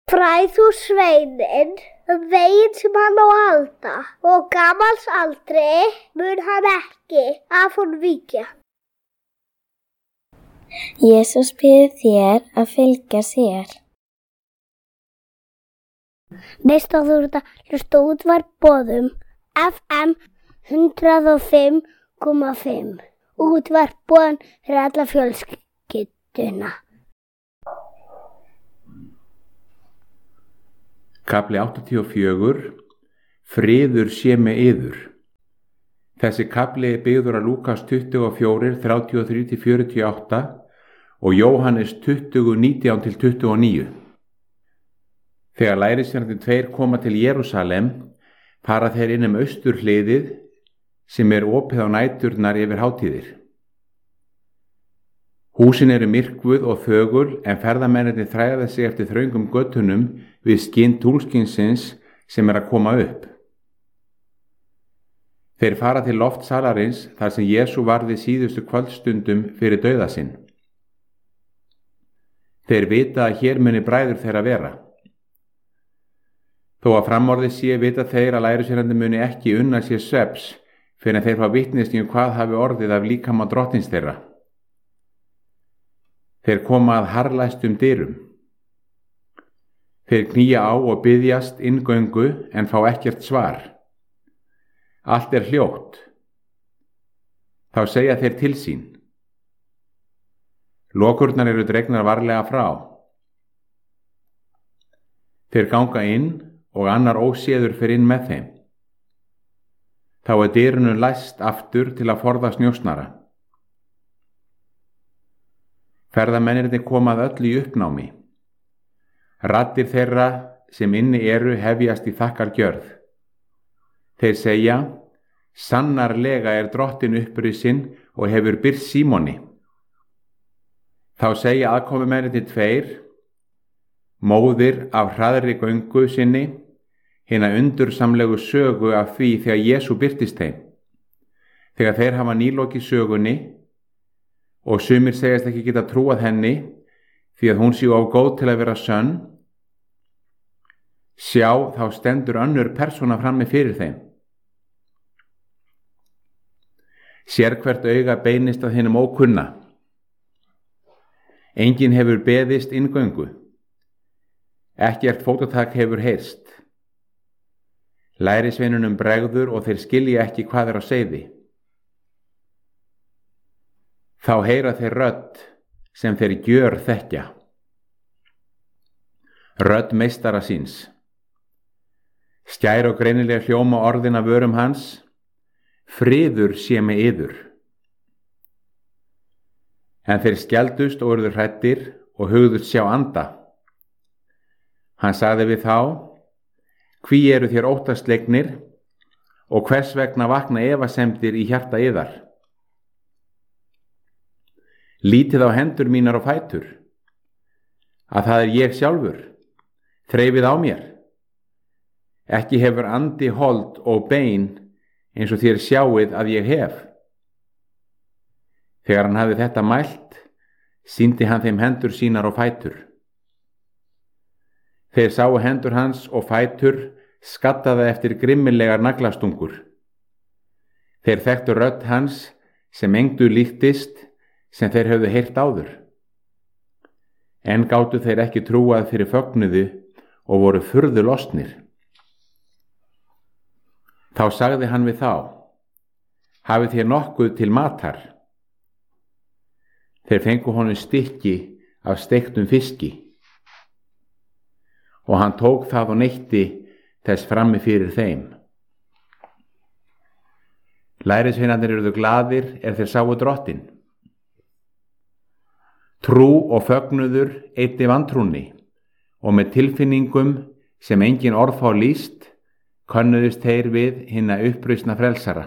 Fræð þú sveininn veginn sem hann á að halda, og gamals aldri mun hann ekki af honum víkja. Jesús býður þér að fylgja sér. Næsta þú ert að hlusta útvarp Boðum FM 105,5. Útvarp Boðum fyrir alla fjölskylduna. Kafli 84. Friður sé með yður. Þessi kafli er byggður af Lúkas 24, 33-48 og Jóhannes 20, 19-29. Þegar lærisveinarnir tveir koma til Jerúsalem, fara þeir inn austurhliðið sem er opið á næturnar yfir hátíðir. Húsin eru myrkvuð og þögul en ferðamennirnir þræða sig eftir þröngum göttunum við skinn tunglskinsins sem er að koma upp. Þeir fara til loftsalarins þar sem Jesú varði síðustu kvöldstundum fyrir dauða sinn. Þeir vita að hér muni bræður þeirra vera. Þó að framorðið sé vita þeir að lærisveinarnir muni ekki unna sér svefns fyrr en þeir fá vitneskju hvað hafi orðið af líkama drottins þeirra. Þeir koma að harðlæstum dyrum. Þeir knýja á og biðjast inngöngu en fá ekkert svar. Allt er hljótt. Þá segja þeir til sín. Lokurnar eru dregnar varlega frá. Þeir ganga inn og annar óséður fer inn með þeim. Þá er dyrunum læst aftur til að forðast njósnara. Ferðamennirnir koma að öllu í uppnámi. Raddir þeirra sem inni eru hefjast í þakkargjörð. Þeir segja, sannarlega er drottin upprisinn og hefur birst Símoni. Þá segja aðkomumennirnir tveir, móðir af hraðri göngu sinni, hina undursamlegu sögu af því þegar Jesú birtist þeim. Þegar þeir hafa nýlokið sögunni, og sumir segjast ekki geta trúað henni því að hún sé of góð til að vera sönn, sjá þá stendur önnur persóna frammi fyrir þeim. Sérhvert auga beinist að hinum ókunna. Enginn hefur beðist inngöngu. Ekkert fótatak hefur heyrst. Lærisveinunum bregður og þeir skilja ekki hvað er á seyði. Þá heyra þeir rödd sem þeir gjör þekkja. Rödd meistara síns. Skær og greinilega hljóma orðin af vörum hans, friður sé með yður. En þeir skeldust og urðu hræddir og hugðust sjá anda. Hann sagði við þá, hví eru þér óttaslegnir og hvers vegna vakna efasemdir í hjarta yðar? Lítið á hendur mínar og fætur, að það er ég sjálfur, þreifið á mér. Ekki hefur andi hold og bein eins og þér sjáið að ég hef. Þegar hann hafði þetta mælt, sýndi hann þeim hendur sínar og fætur. Þeir sáu hendur hans og fætur skattaða eftir grimmilegar naglastungur. Þeir þekktu rödd hans sem engdu líktist, sem þeir höfðu heyrt áður. En gátu þeir ekki trúað fyrir fögnuðu og voru furðu lostnir. Þá sagði hann við þá, hafið þér nokkuð til matar? Þeir fengu honum stykki af steiktum fiski. Og hann tók það og neytti þess frammi fyrir þeim. Lærisveinarnir urðu glaðir þeir sáu drottinn. Trú og fögnuður eyddi vantrúnni og með tilfinningum sem engin orð fá lýst, könnuðust þeir við hina upprausna frelsara.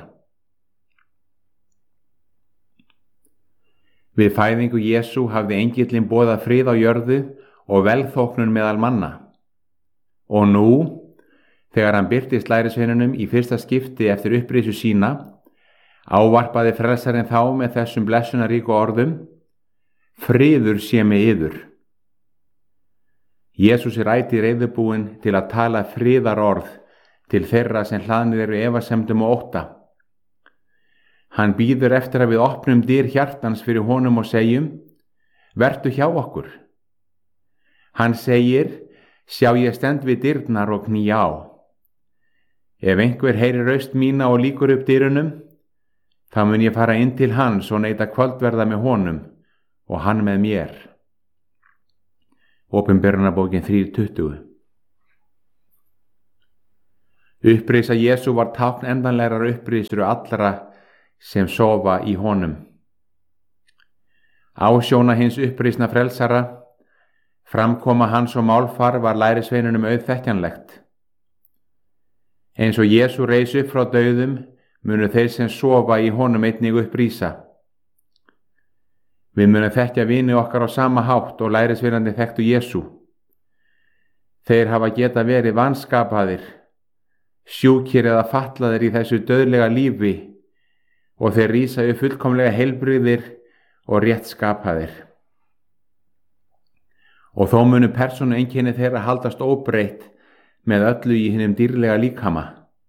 Við fæðingu Jesú hafði engillinn boðað frið á jörðu og velþóknun meðal manna. Og nú, þegar hann birtist lærisveinunum í fyrsta skipti eftir upprisu sína, ávarpaði frelsarinn þá með þessum blessunaríku orðum, friður sé með yður. Jesús er ætíð reiðubúinn til að tala friðarorð til þeirra sem hlaðnir eru efasemdum og ótta. Hann bíður eftir að við opnum dyr hjartans fyrir honum og segjum: vertu hjá okkur. Hann segir: sjá, ég stend við dyrnar og knýja á. Ef einhver heyrir raust mína og lýkur upp dyrunum, þá mun ég fara inn til hans og neita kvöldverða með honum og hann með mér. Opinberunarbókin 3:20. Upprisa Jesú var tákn endanlegrar upprisur allra sem sofa í honum. Ásjóna hins upprisna frelsara, framkoma hans og málfar var lærisveinunum auðþekkjanlegt. Eins og Jesú reis upp frá dauðum, munu þeir sem sofa í honum einnig upprísa. Við munum þekkja vini okkar á sama hátt og lærisveinarnir þekktu Jesú. Þeir hafa geta verið vanskapaðir, sjúkir eða fatlaðir í þessu dauðlega lífi og þeir rísa upp fullkomlega heilbrigðir og rétt skapaðir. Og þó munu persónu einkenni þeirra haldast óbreytt með öllu í hinum dýrlega líkama.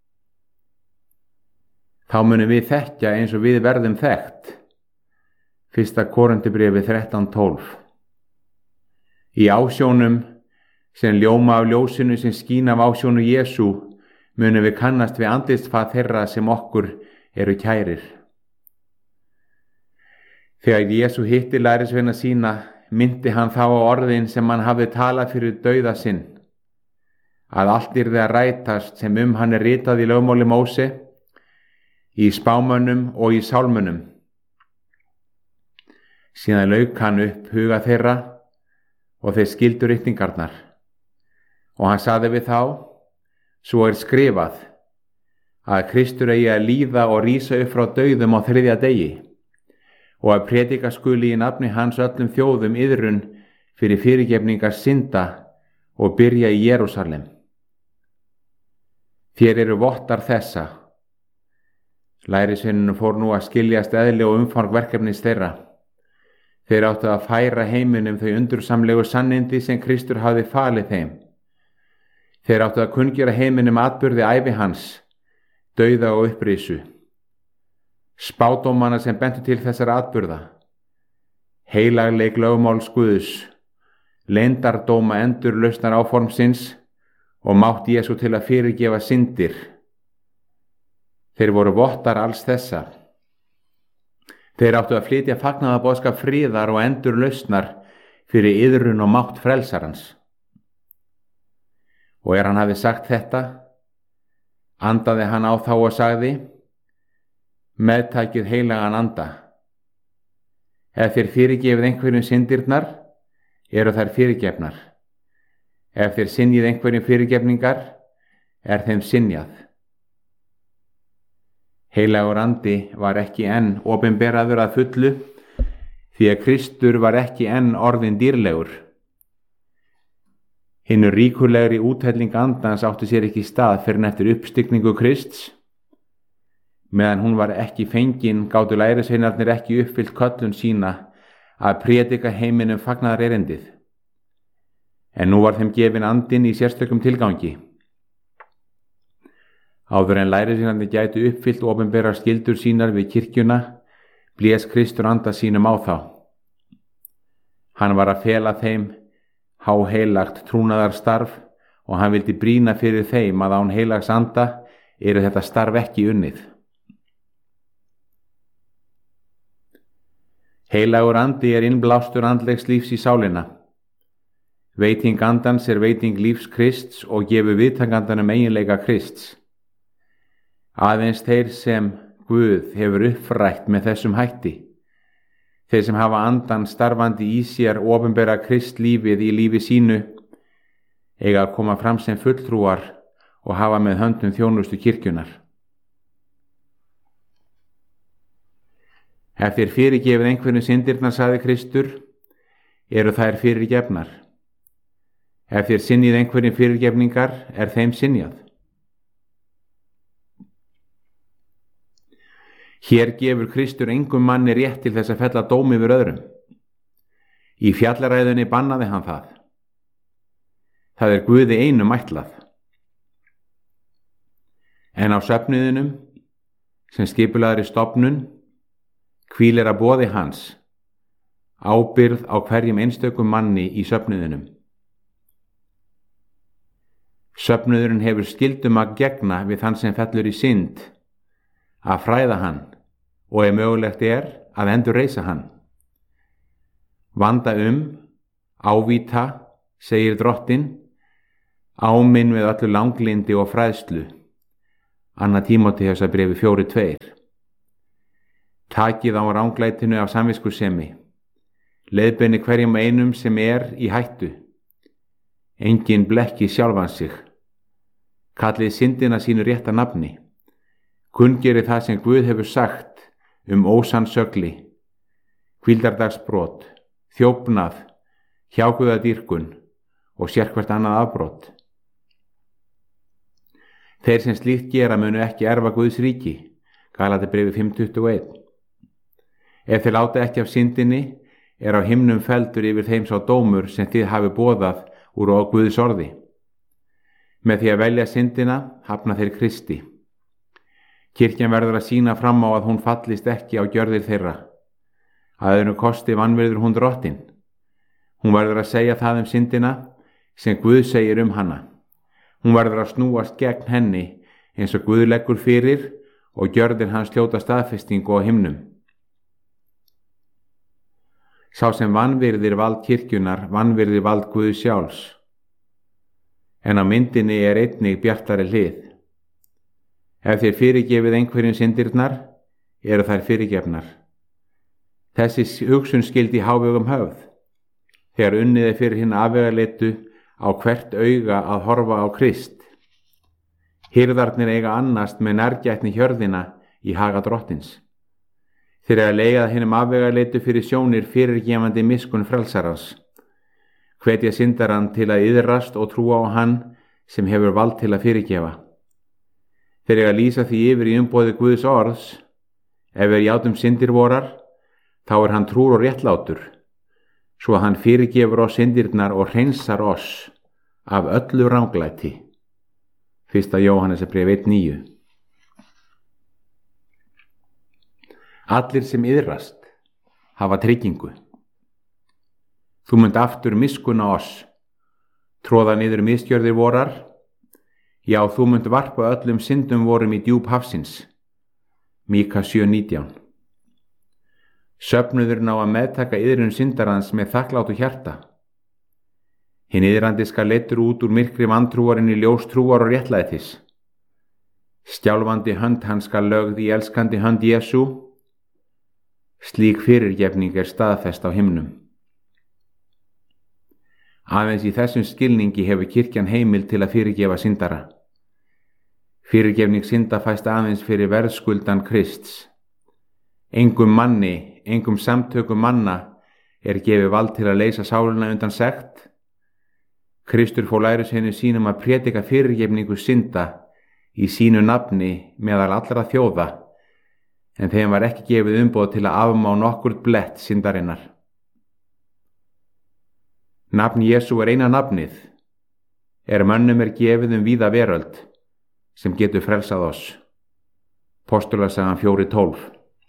Þá munum við þekkja eins og við verðum þekkt. 1. Korinthubréfið 13:12. Í ásjónum sem ljóma af ljósinu sem skín af ásjónu Jesú munum við kannast við andlitsfat þeirra sem okkur eru kærir. Þegar Jesú hitti lærisveina sína, myndi hann þá á orðin sem hann hafði talað fyrir dauða sinn, að allt yrði að rætast sem hann er ritað í lögmáli Móse, í spámönnum og í sálmönnum. Síðan lauk hann upp huga þeirra og þeir skildu ritningarnar. Og hann sagði við þá: svo er skrifað, að Kristur eigi að líða og rísa upp frá dauðum á 3. degi, og að predika skuli í nafni hans öllum þjóðum iðrun fyrir fyrirgefningar synda og byrja í Jerúsalem. Þér eru vottar þessa. Lærisveinunum fór nú að skiljast eðli og umfang verkefnis þeirra. Þeir áttu að færa heiminum þau undursamlegu sannindi sem Kristur hafði falið þeim. Þeir áttu að kunngera heiminum atburði ævi hans, dauða og upprisu. Spádómana sem bentu til þessara atburða, heilagleik lögmáls Guðs, leyndardóma endurlausnar áformsins og mátt Jesú til að fyrirgefa syndir. Þeir voru vottar alls þessa. Þeir áttu að flytja fagnaðarboðskap friðar og endurlausnar fyrir iðrun og mátt frelsarans. Og hann hafi sagt þetta, andaði hann á þá og sagði: meðtakið heilagan anda. Ef þér fyrirgefið einhverjum syndirnar, eru þær fyrirgefnar. Ef þér synjið einhverjum fyrirgefningar, er þeim synjað. Heilagur andi var ekki enn opinberaður að fullu, því að Kristur var ekki enn orðinn dýrlegur. Hinur ríkulegri úthelling andans átti sér ekki stað fyrr en eftir uppstigningu Krists. Meðan hún var ekki fengin, gátu lærisveinarnir ekki uppfyllt köllun sína að prédika heiminum fagnaðarerindið. En nú var þeim gefin andinn í sérstökum tilgangi. Áður en lærisveinarnir gætu uppfyllt opinberar skyldur sínar við kirkjuna, blés Kristur anda sínum á þá. Hann var að fela þeim háheilagt trúnaðarstarf og hann vildi brýna fyrir þeim að án heilags anda eru þetta starf ekki unnið. Heilagur andi er innblástur andlegs lífs í sálina. Veiting andans er veiting lífs Krists og gefur viðtakandanum eiginleika Krists. Aðeins þeir sem Guð hefur uppfrætt með þessum hætti, þeir sem hafa andan starfandi í sér opinbera Kristlífið í lífi sínu, eiga að koma fram sem fulltrúar og hafa með höndum þjónustu kirkjunar. Ef þér fyrirgefið einhverjum syndirnar, sagði Kristur, eru þær fyrirgefnar. Ef þér synjið einhverjum fyrirgefningar, er þeim synjað. Hér gefur Kristur engum manni rétt til þess að fella dóm yfir öðrum. Í fjallaræðunni bannaði hann það. það Guði einum ætlað. En á söfnuðinum, sem skipulagðri stofnun, hvílir að boði hans ábyrgð á hverjum einstökum manni í söfnuðinum. Söfnuðurinn hefur skyldum að gegna við þann sem fellur í synd, að fræða hann og ef mögulegt að endurreisa hann. Vanda ávíta, segir Drottinn, áminn við öllu langlindi og fræðslu. 2. Tímóteusarbréfi 4:2. Takið á ranglætinu af samviskusemi. Leiðbeini hverjum einum sem í hættu. Enginn blekki sjálfan sig. Kallið syndina sínu rétta nafni. Kunngerið það sem Guð hefur sagt ósannsögli, hvíldardagsbrot, þjófnað, hjáguðadýrkun og sérhvert annað afbrot. Þeir sem slíkt gera munu ekki erfa Guðs ríki. Galaterbréfi 5:21. Ef þeir láta ekki af syndinni, á himnum felldur yfir þeim sá dómur sem þið hafi boðað úr Guðs orði. Með því að velja syndina hafna þeir Kristi. Kirkjan verður að sýna fram á að hún fallist ekki á gjörðir þeirra. Að öðrum kosti vanvirðir hún Drottinn. Hún verður að segja það syndina sem Guð segir hana. Hún verður að snúast gegn henni eins og Guð leggur fyrir og gjörðir hans hljóta staðfestingu á himnum. Sá sem vanvirðir vald kirkjunar vanvirðir vald Guðs sjálfs. En á myndinni einnig bjartari hlið. Ef þér fyrirgefið einhverjum syndirnar, þær fyrirgefnar. Þessi hugsun skyldi í hávegum höfð. Þegar unnið fyrir hinn afvegaleitu á hvert auga að horfa á Krist. Hirðarnir eiga annast með nærgætni hjörðina í haga Drottins. Þeir að leiða hinum afvegaleitu fyrir sjónir fyrirgefandi miskun frelsarans. Hvetja syndarann til að iðrast og trúa á hann sem hefur vald til að fyrirgefa. Þeir eiga að lýsa því yfir í umboði Guðs orðs. Ef játum syndir vorar, þá hann trúr og réttlátur, svo að hann fyrirgefur oss syndirnar og hreinsar oss af öllu ranglæti. 1. Jóhannesarbréf 1:9. Allir sem iðrast hafa tryggingu. Þú munt aftur miskunna oss, tróða niður misgjörðir vorar, já, þú munt varpa öllum syndum vorum í djúp hafsins. Míka 7:19. Söfnuðurinn á að meðtaka iðrun syndarans með þakklátu hjarta. Hinn iðrandi skal leiddur út úr myrkri vantrúarinn í ljós trúar og réttlætis. Stjálfandi hönd hans skal lögð í elskandi hönd Jesú. Slík fyrirgefning staðfest á himnum. Aðeins í þessum skilningi hefur kirkjan heimild til að fyrirgefa syndara. Fyrirgefning synda fæst aðeins fyrir verðskuldan Krists. Engum manni, engum samtökum manna gefið vald til að leysa sálina undan sekt. Kristur fór lærisveinum sínum að prédika fyrirgefningu synda í sínu nafni meðal allra þjóða, en þeim var ekki gefið umboð til að afmá nokkurt blett syndarinnar. Nafn Jesú eina nafnið, mönnum gefið víða veröld, sem getur frelsað oss. Postulasagan 4:12.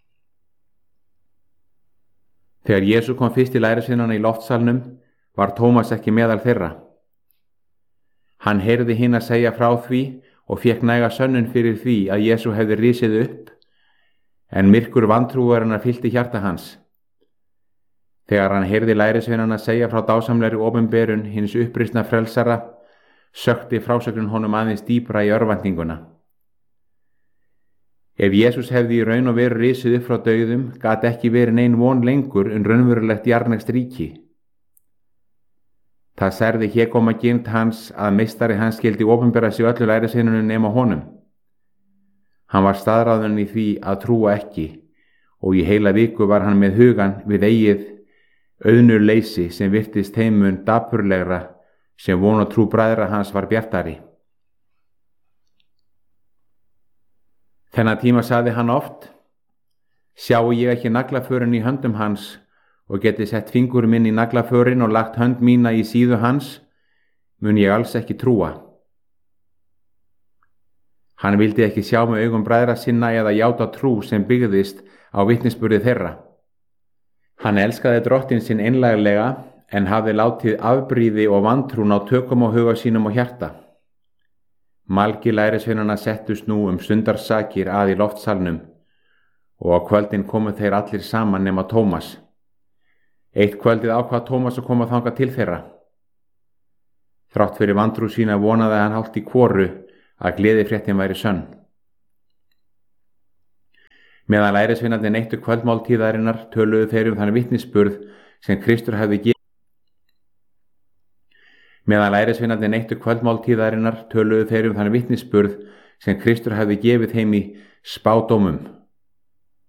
Þegar Jesú kom fyrst í lærisveinana í loftsalnum, var Tómas ekki meðal þeirra. Hann heyrði hinn að segja frá því og fékk næga sönnun fyrir því að Jesú hefði risið upp, en myrkur vantrúarinnar fyllti hjarta hans. Þegar hann heyrði lærisveinana segja frá dásamlegri opinberun hins uppristna frelsara, sökti frásögnin honum aðeins dýpra í örvæntinguna. Ef Jesús hefði í raun og veru risið upp frá dauðum, gat ekki verið nein von lengur raunverulegt jarðneskt ríki. Það særði hégómagirnd hans að meistari hans skyldi opinbera sig öllu lærisveinunum nema honum. Hann var staðráðinn í því að trúa ekki og í heila viku var hann með hugan við eigið auðnurleysi sem virtist heimun dapurlegra sem von og trú bræðra hans var bjartari. Þennan tíma sagði hann oft: Sjái ég ekki naglaförin í höndum hans og geti sett fingur minn í naglaförin og lagt hönd mína í síðu hans, mun ég alls ekki trúa. Hann vildi ekki sjá með augum bræðra sinna eða játa trú sem byggðist á vitnisburði þeirra. Hann elskaði drottinn sinn einlæglega en hafði látið afbrýði og vantrún á tökum á huga sínum og hjarta. Margir lærisveinanna settust nú stundarsakir að í loftsalnum og á kvöldin komu þeir allir saman nema Tómas. Eitt kvöldið ákvað Tómas að koma þangað til þeirra. Þrátt fyrir vantrú sína vonaði hann hálft í hvoru að gleðifréttin væri sönn. Meðan lærisveinarnir neyttu kvöldmáltíðarinnar töluðu þeir þann vitnisburð sem Kristur hefði gefið. Meðan lærisveinarnir neyttu kvöldmáltíðarinnar töluðu þeir þann vitnisburð sem Kristur hefði gefið þeim í spádómum.